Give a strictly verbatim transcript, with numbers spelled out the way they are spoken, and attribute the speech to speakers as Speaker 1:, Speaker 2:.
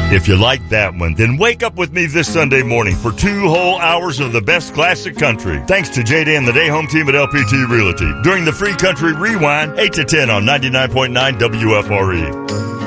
Speaker 1: If you like that one, then wake up with me this Sunday morning for two whole hours of the best classic country. Thanks to J D and the Day Home team at L P T Realty. During the Free Country Rewind, eight to ten on ninety-nine point nine W F R E.